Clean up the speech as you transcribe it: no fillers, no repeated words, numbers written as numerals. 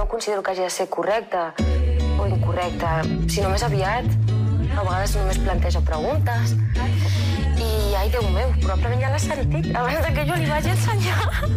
considero que hagi de ser correcta o incorrecta, sinó més aviat. A vegades només planteja preguntes. I, ai, Déu meu, probablement ja l'ha sentit abans que jo li vagi ensenyar.